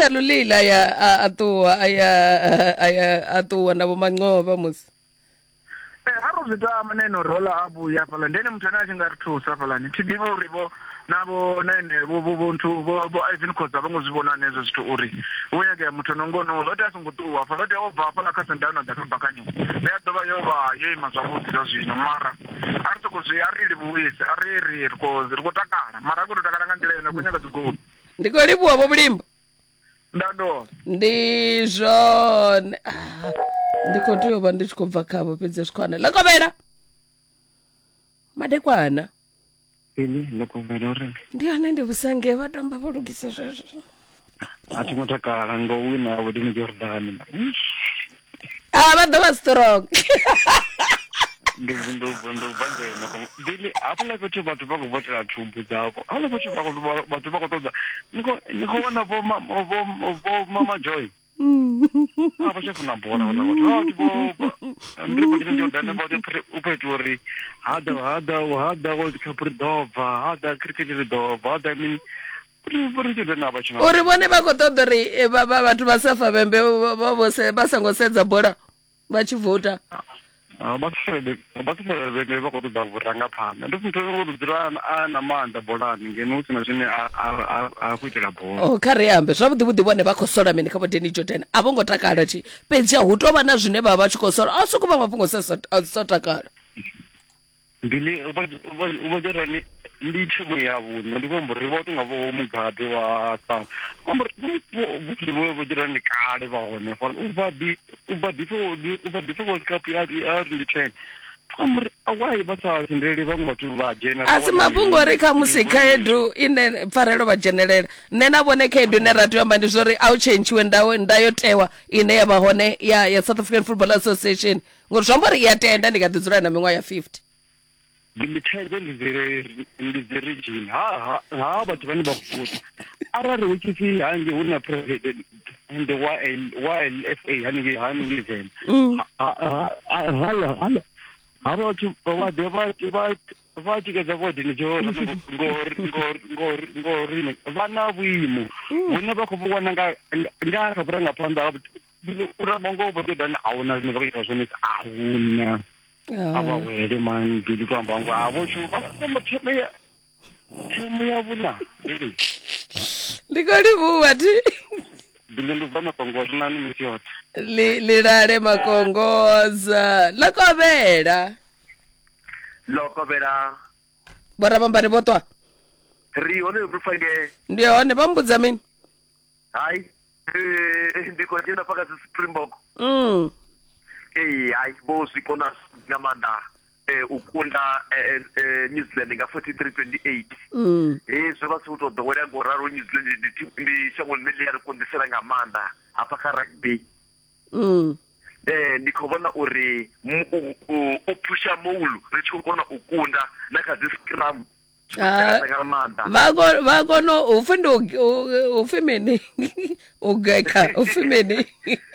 nijalo ya atuwa atuwa nabo manqoba musi haruzita maneno rola abu ya pala ndene mtu anachingarithusa pala nithidiva uri vo navo nene vovuntu vo Ivan Khoza vangozivona nezo zwithu uri unyake muthu anongono loti asingotuwa fa loti obva pala khasendana dzakabvakanyo leya dova yova yoima zwavhudi zwa zwino mara ari sokozvi arili vuyise ariri rikotakala mara akutotakala nga ndila yona kunyaka dzigulu ndiko lipuwapo bulimbo ndado ndi zwone ndiko tiyova ndi tshi khou bva khavho fhedzi zwikhwana lakobela madekwana ini lakovela uri ndi ane ndi vusange vha tamba vha lugise zwezwo a thi ngo takala ngo wina vho dini Jordan vha ḓo vha strong ndo banzena dili apala fhethu vhathu vha khou votela thumbu dzavho apala fhethu vhathu vha khou ṱoḓa ni khou vhona vho Mama Joy apa chef na bola wala ndiri kuti Jordan about uphethu uri hada World Cup ridova hada cricket ridova hada I mean uri vone vha khou ṱoḓa uri vhathu vha Safa Vhembe vha songo sedza bola vha tshi vota basele vha khou ṱoḓa vhurangaphanḓa ndi muthu o dzula na maanḓa bolani ngeno hu sina zwine a khou itela bola kha ri ambe zwavhuḓi vhone vha khou sola mini kha vho Danny Jordan a vho ngo takala thi fhedzi hu tou vha na zwine vha vha tshi khou sola a sokou vha mafhungo sa takala ndili ubajorani ndi thimu ya vhuṋe ndi khombo ri vho tou nga vho mugabe wa South khombo ri vho jirani kale vha hone for uba before World Cup ya ndi 10 khombo awai vha sa tendeli vha ngo tu vha dzhena asi mafhungo ri kha musi khaedu ine pfarelo vha dzhenelela nne na vhone khaedu ine ra tea amba ndi zwori a u tshentshiwe ndayotewa ine ya vha hone ya South African Football Association ngori zwi amba uri ya tenda ndi kha ḓi dzula na miṅwaha ya 50 ngimitheze ndi region ha bathu vhane vha kufuta arali hu tshi pfi hange hu na president and wa LFA hange zena hala bathu va tshikeza vho Danny Jordan ngori vana vhuimo hune vha khou vhona nga kha vhurangaphanḓa uri mongo vho Jordan a huna zwine vha ita zwone a huna aba wele man dili kwamba ngo abo chupa kama timu ya vula likoli buwati bilindu vama kongoza nani misiota lilale makongoza lokobela bora bambari botwa ri one profile ndio one bambudza mini hai ndiko jina paka Springbok hayi bo sikona ngamanda ukunda New Zealand nga 43-28 zwa vha ḓo wela ngoraro New Zealand ndi shango ḽine ḽi ya ri konḓisela nga maanḓa hafha kha rugby ndi khou vhona uri u phusha moulu ri tshi khou kona u kunda na kha dzi scrum va kona ufi mini ugeka ufi mini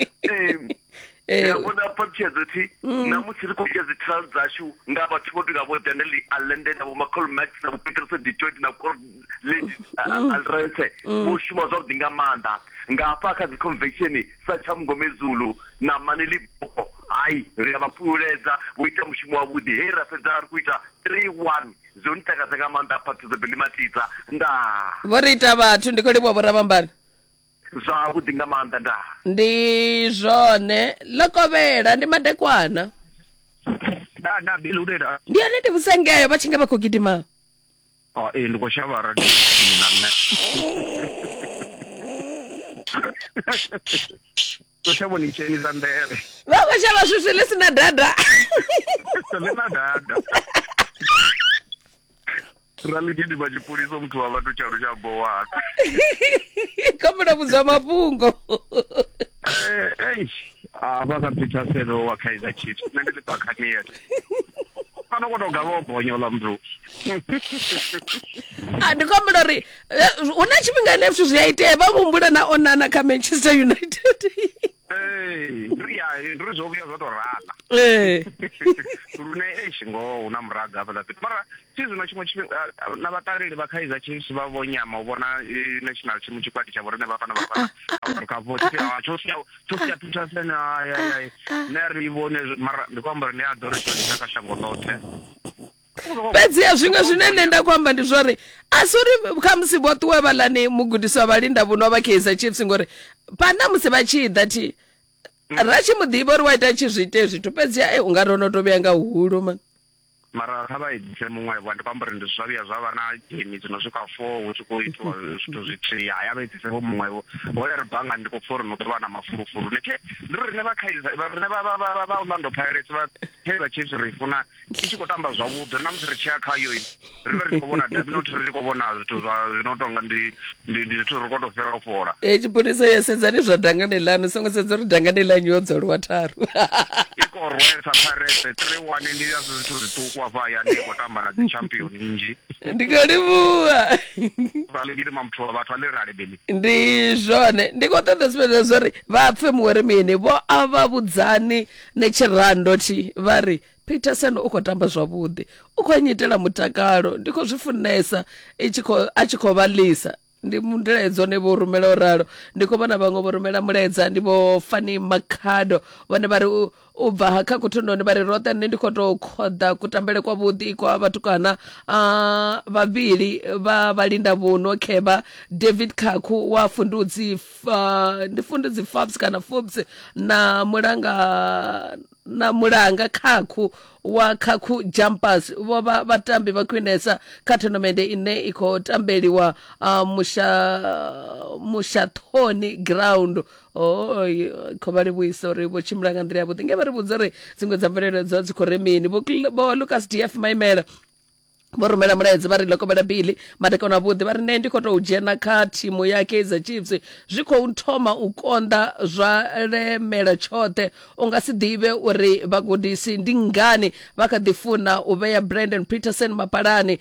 yabona pamtshedza thi namusi ri khou ita dzi trial dzashu nga vhathu vho tonga vho Daniel Allende na vho Malcolm Max na vho Peterson Detroit na Lady Alrense vho shuma zwavhuḓi nga maanḓa nga hafha kha dzi convention sa Chamgome Zulu na Maneli Boko hayi ri a vha pfuledza vho ita mushumo wavhuḓi he ra fhedza ri khou ita 3-1 zwo ntakadza nga maanḓa phathu dza Belimatidza ndaa vho ri ita vhathu ndi khou livhuwa vho Ravhambani zwavhuḓi nga maanḓa ndaa ndi zwone lokobela ndi madekwana da biludela ndi ane ndi vusengeyo vha tshi nga vha khou gidima ndi khou shavha radio na nne tosha boni cheni za ndele vha khou shavha zwithu ḽi sina dada sina dada rali gidi bajipulisa mtu wa vatu charo cha boa kama na vuzwa mafhungo vaka pita selo wa Kaizer Chiefs nendele pakania kana kono gavo bonyola mndu ndikombola uri una chifhinga ine zwithu zwi a itea vha humbula na onana kha Manchester United ndiri zvokuya zvatorana rune ngo una muraga apa lapita mara chizvino chimwe navatariri va Kaizer Chiefs vavo nyama uvona national team chikwadi chavo rine vafana hapo chosia Peterson ai nari ivone mara ndikwamba ne adoration takashango lote bedzi ya zwinwe zwine nenda kwamba ndi zwori asuri khamusi vhoṱuwe vhalani mugudiswa vhalinda vhuno vha Kaizer Chiefs ngori pana musi vha tshi ḓa ti rachi muḓivha uri wa ita tshi zwiite zwithu bedzi ya unga rono to vhuya nga hulu man mara kha vha idise muṅwe vha kwamba ndi zwavhuya zwa vha na game dzino swika 4 hu tshi khou itwa zwithu zwithihi ya vha idise vho muṅwe vho ri banga ndi khou pfha uri no ḓo na mafulufulu ndi ri ne vha Kaizer vha Orlando Pirates vha Kaizer Chiefs ri funa i tshi khou tamba zwavhuḓi na musi ri tshi ya khayo ri vha ri khou vhona definitely ri khou vhona zwithu zwino tonga ndi zwithu ri khou to fhira fora tshipuniso ya sedzani zwa dangane ḽanu songo sedza uri dangane ḽa nyo dzolwa tharu iko rwesa Pirates 3-1 ndi ya zwithu zwiṱuku afha ya ndi khou tamba na dzi champion nnzhi ndi khou livhuwa vhalegile mamuthu wa vhathu vha lerali beli ndi zwone ndi khou ṱoḓa sipedza zwori vha pfe muṅwe mini vho a vha vhudzani ne tshirando ti vha ri Peterson u khou tamba zwavhuḓi u khou nyitela mutakalo ndi khou zwi funesa a tshi khou vha lisa ndi mulaedza ne vho rumela ralo ndi khou vhona vhaṅwe vho rumela mulaedza ndi vho Fanny Makhado vhone vha ri u bva kha kuthondoni vha ri roṱhe nne ndi khou tou khoḓa kutambele kwa vhuḓi kwa vhatukana vhavhili vha vhalinda vhuno kheba David Khakhu wa Fundudzi ndi Fundudzi Fabs kana Fobs na mulanga Khakhu wa Khakhu Jumpers vho vha vhatambi vha khwinesa kha tournament ine i khou tambeliwa Mushathoni ground khou vha livhuisa uri vho tshimbila nga nḓila yavhuḓi nge vha ri vhudza uri dziṅwe dza mvelelo dza dzi khou ri mini vho Lucas DF Maimela vho rumela mulaedza vha ri Lokobela Bili madekano avhuḓi vha ri ne ndi khou tou dzhena kha thimu ya Kaizer Chiefs zwi khou thoma u konḓa zwa lemela tshoṱhe u nga si ḓivhe uri vhagudisi ndi ngani vha kha ḓi funa u vhea Brandon Peterson mapalani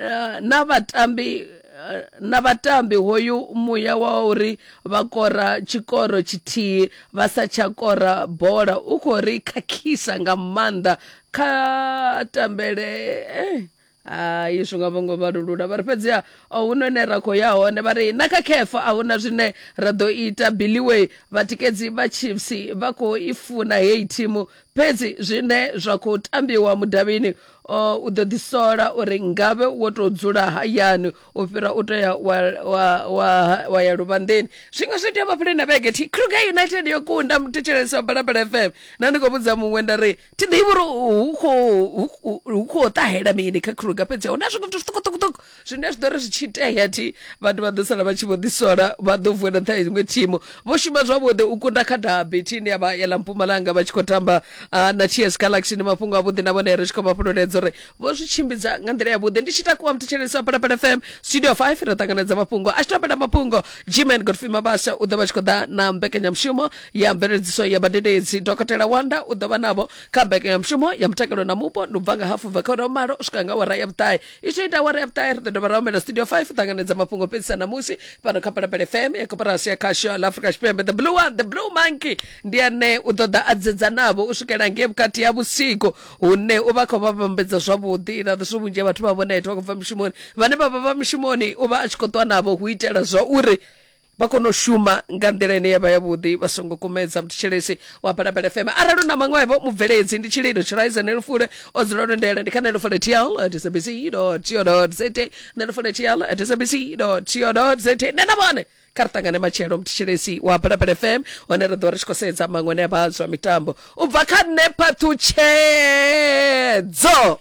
na vhatambi hoyu muya wa uri vha kora tshikoro tshithihi vha sa tsha kora bola u khou ri khakhisa nga maanḓa kha tambele izwo nga vhongo vhalulula vha ri fhedziha hunone ra khou ya hone vha ri na kha khefa a huna zwine ra ḓo ita Billiway vhatikedzi vha Chiefs vha khou i funa heyi thimu fhedzi zwine zwa khou tambiwa mudavhini u ḓo ḓisola uri ngavhe wo tou dzula hayani u fhira u tea wa ya luvhanḓeni zwiṅwe zwi tea mafheleni na vhege ti Kruger United yo kunda mutetshelesi wa Balabala FM na ndi khou vhudza muṅwe nda ri ti ḓivha uri hu khou ṱahela mini kha Kruger fhedzi hu na zwithu zwiṱukuṱukuṱuku zwine zwi ḓo ri zwi tshi itea ti vhathu vha ḓo sala vha tshi vho ḓisola vha ḓo vuela nṱha iṅwe thimu vho shuma zwavhuḓi u kunda kha dabi thini ya ḽa Mpumalanga vha tshi khou tamba na TS Galaxy ndi mafhungo avhuḓi na vhone ri tshi khou mafhungoledza uri vho zwi tshimbidza nga nḓila yavhuḓi ndi tshi takuwa mutetshelesi wa Balabala FM studio 5 ri ṱanganedza mafhungo a tshi topela mafhungo Gman Godfrey Mabasa u ḓo vha tshi khou ḓa na mbekanyamushumo ya mveledziso ya badededzi Dokotela Wanda u ḓo vha navho kha mbekanyamushumo ya mutakalo na mupo ndi u bva nga hafu bva kha uri malo u swika nga awara ya vhuṱahe i tshi ita awara ya vhuṱahe ri ḓo dovha ra humela studio 5 u ṱanganedza mafhungo fhedzisa namusi fhano kha Balabala FM ya koporasi ya khasho la Afrika Tshipembe the blue monkey ndi ane u ḓo ḓa a dzedza navho u swikela nge vhukati ya vhusiku hune u vha khou vha vhambedza zwavhuḓi na ḓo vhunzhi ha vhathu vha vhona vha khou bva mishumoni vhane vha bva mishumoni u vha a tshi khou ṱwa navho hu itela zwa uri vha kone u shuma nga nḓila ine ya vha yavhuḓi vha songo kumedza mutetshelesi wa Balabala FM arali na maṅwevho mubveledzi ndi tshililo tshiraiza nelufule o dzula londela ndi kha nelufule.tl@sabc.co.za nelufule.tl@sabc.co.za nena vhone kha ri ṱangane matshelo mutetshelesi wa Balabala FM hone ri ḓo ri tshi khou sedza maṅwe ne a vha zwa mitambo u bva kha nepathutshedzo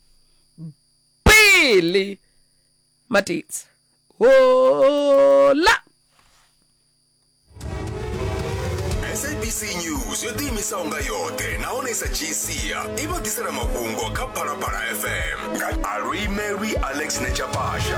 Billy Matitsi hola SABC News yo ḓiimisaho nga yoṱhe nahone sa dzhiisia i vha ḓisela mafhungo kha Balabala FM nga Alwi Mary Alex Nechapasha.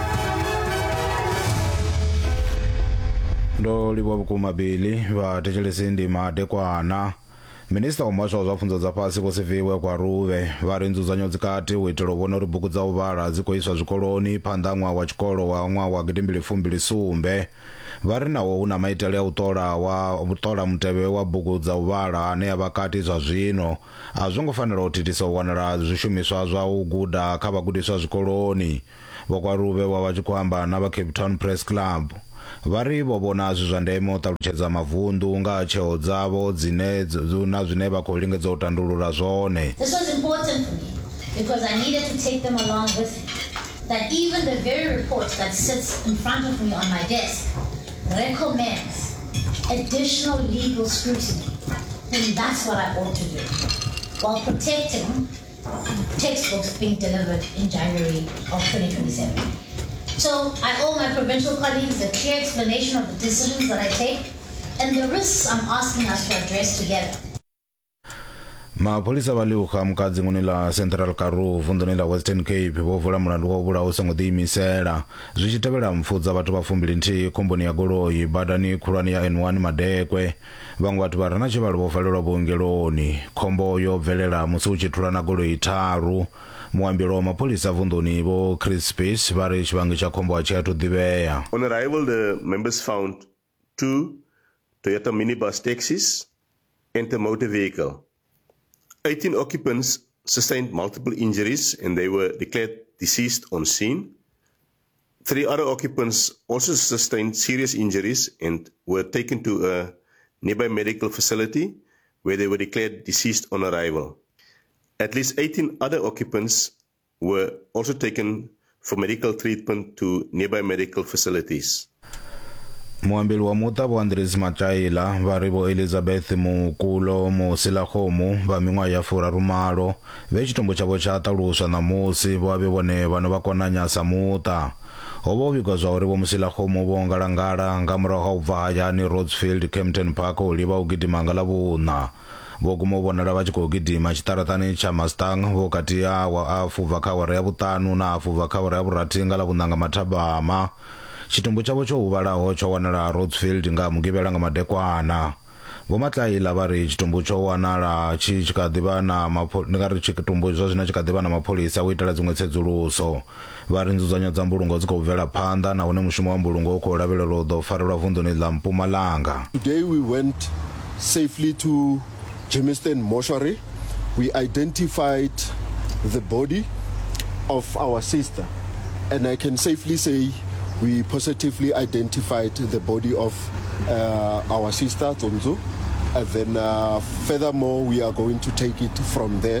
ndo livhuwa vhukuma Billy vhathetshelesi ndi madekwana Minista wa Muhasho wa zwa pfunzo dza fhasi Vho Siviwe Kwaruve vha ri nzudzanyo dzikati u itela u vhona uri bugu dza u vhala dzi khou iswa zwikoloni phanḓa ṅwaha wa tshikolo wa ṅwaha wa 2027 vha ri nawo hu na maitele a u ṱola mutevhe wa bugu dza u vhala ane a vha kati zwa zwino a zwo ngo fanela u thithisa u wanala zwishumiswa zwa u guda kha vhagudiswa zwikoloni. Vho Kwaruve vha tshi khou amba na vha Cape Town Press Club vari vho vhona zwi zwa ndeme u ṱalutshedza mavundu nga tsheo dzavho na zwine vha khou lingedza u tandulula zwone. This was important for me because I needed to take them along with me. That even the very report that sits in front of me on my desk recommends additional legal scrutiny, then that's what I ought to do, while protecting textbooks being delivered in January of 2027. So I owe my provincial colleagues a clear explanation of the decisions that I take and the risks I'm asking us to address together. Mapholisa va liuka mukadzinguni la Central Karoo vunḓuni la Western Cape vo vula mulandu wa vhulaha u songo ḓiimisela zwi tshi tevhela mpfudza vhathu vha 12 khomboni ya goloi badani khulwane ya N1 Madekwe. Vhaṅwe vhathu vha re na tshivhalo vho valelwa vhuongeloni. Khombo yo bvelela musi hu tshi thulana goloi tharu. Muambelo wa mapholisa vunḓuni vho Chris Space vha ri tshivhangi tsha khombo a tshi athu ḓivhea. On arrival, the members found 2 Toyota minibus taxis and a motor vehicle. 18 occupants sustained multiple injuries and they were declared deceased on scene. 3 other occupants also sustained serious injuries and were taken to a nearby medical facility where they were declared deceased on arrival. At least 18 other occupants were also taken for medical treatment to nearby medical facilities. Muambeli wa muṱa vho Andres Machaila vha ri vho Elizabeth Mukulo Musilakhomu vha miṅwaha ya 40 vhe tshitumbu tshavho tsha ṱaluswa ṋamusi vho vhe vhone vhano vha konanya sa muṱa. Ho vho vhigwa zwa uri vho Musilakhomu vho ngalangala nga murahu ha u bva hayani Rosefield Kempton Park u livha u gidima nga ḽavhuṋa. Vho guma u vhonala vha tshi khou gidima tshiṱaratani tsha Mustang vhukati ha hafu bva kha awara ya vhuṱanu na hafu bva kha awara ya vhurathi nga ḽavhuṋa nga mathabama. Tshitumbu tshavho tsho huvhalaho tsho wanala Rosefield nga mugivhela nga madekwana. Vho Matlaila vha ri tshitumbu tsho wanala tshi kha ḓivha na tshitumbu zwa zwino tshi kha ḓivha na mapholisa u itela dziṅwe tsedzuluso. Vha ri nzudzanyo dza mbulungo dzi khou bvela phanḓa nahone mushumo wa mbulungo u khou lavhelelwa u ḓo farelwa vunḓuni ḽa Mpumalanga. Today we went safely to Germiston Mortuary. We identified the body of our sister and I can safely say we positively identified the body of our sister Tonzo, and then furthermore we are going to take it from there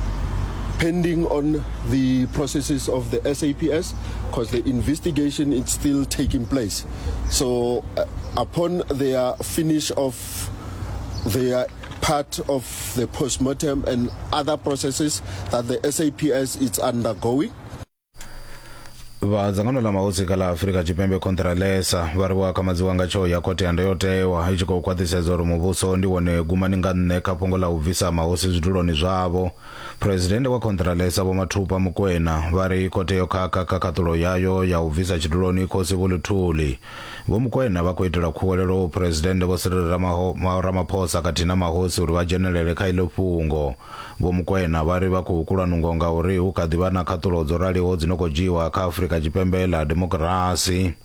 pending on the processes of the SAPS because the investigation is still taking place. So upon their finish of their part of the postmortem and other processes that the SAPS is undergoing, vadzangano la mahosi kha la Afrika Tshipembe Contralesa vha ri vho akamadziwa nga tsho ya khothe ya ndayotewa i tshi khou khwaṱhisedza uri muvhuso ndi wone gumani nga nṋe kha fhungo la u bvisa mahosi zwiduloni zwavho. President wa Contralesa Vho Mathupa Mokoena vha ri khothe yo khakha khaṱulo yayo ya u bvisa tshiduloni khosi Vho Luthuli. Vho Mokoena vha khou itela khuwelelo President Vho Cyril Ramaphosa khathihi na mahosi uri vha dzhenelele kha iḽo fhungo. Vho Mokoena vha ri vha khou kula nungo nga uri hu kha ḓivha na khaṱulo dzo raliho dzi no khou dzhiiwa kha Afrika Tshipembe la demokirasi.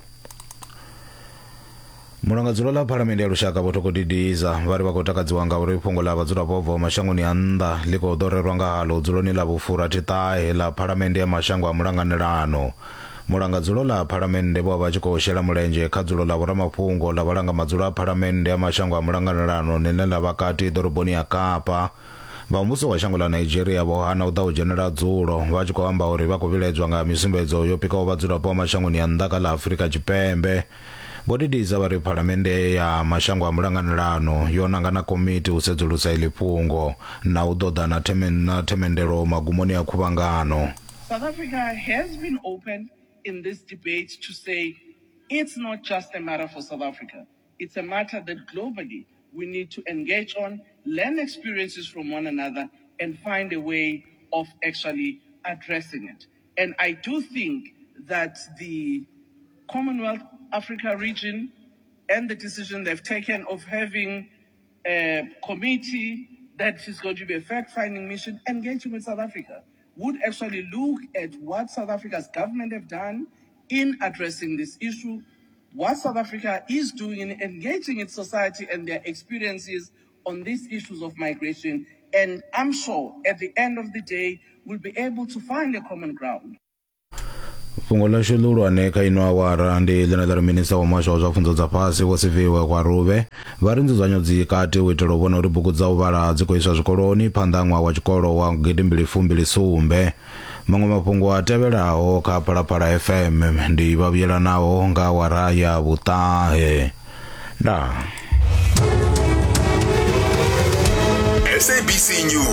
Mulangadzulo la Phalamennde ya Lushaka vho Thokodidiza vha ri vha khou takadziwa nga uri fhungo la vhadzulapo bva mashangoni a nnḓa ḽi khou ḓorerwa nga haḽo dzuloni ḽa vhufurathitahe ḽa Phalamennde ya mashango a mulanganelano. Mulangadzulo la Phalamennde vho vha tshi khou shela mulenzhe kha dzulo la vhoramafhungo la vhalanga madzulo a Phalamennde ya mashango a mulanganelano ḽine ḽa vha kati ḓoroboni ya Kapa. Vha muvhuso wa shango la Nigeria vho hana u ḓa u dzhenela dzulo vha tshi khou amba uri vha khou vhiledzwa nga misumbedzo yo pikaho vhadzulapo vha mashangoni a nnḓa kha ḽa Afrika Tshipembe. Vho Didiza vha ri Phalamennde ya mashango a mulanganelano yo nanga na komiti u sedzulusa iḽi fhungo na u ḓoḓa na themendelo magumoni a khuvhangano. South Africa has been open in this debate to say it's not just a matter for South Africa. It's a matter that globally we need to engage on, learn experiences from one another, and find a way of actually addressing it. And I do think that the Commonwealth Africa region and the decision they've taken of having a committee that is going to be a fact-finding mission engaging with South Africa would actually look at what South Africa's government have done in addressing this issue, what South Africa is doing in engaging its society and their experiences on these issues of migration. And I'm sure at the end of the day, we'll be able to find a common ground. fhungo ḽashu ḽihulwane kha ino awara ndi ḽine ḽa ri minista wa muhasho wa zwa pfunzo dza fhasi vho Siviwe Gwarube vha ri nzudzanyo dzi kati u itela u vhona uri bugu dza u vhala dzi khou iswa zwikoloni phanḓa ha ṅwaha wa tshikolo wa 2027. Maṅwe mafhungo a tevhelaho kha Phalaphala FM ndi vhavhuyelanaho nga awara ya vhuṱahe. SABC News.